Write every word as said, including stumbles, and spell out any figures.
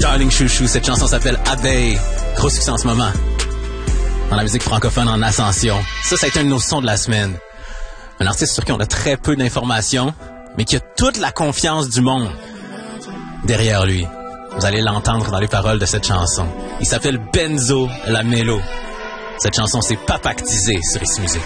darling chouchou. Cette chanson s'appelle Abeille. Gros succès en ce moment. Dans la musique francophone en ascension. Ça, ça a été un de nos sons de la semaine. Un artiste sur qui on a très peu d'informations, mais qui a toute la confiance du monde derrière lui. Vous allez l'entendre dans les paroles de cette chanson. Il s'appelle Benzo Lamello. Cette chanson, c'est Papactisé sur Ici Musique.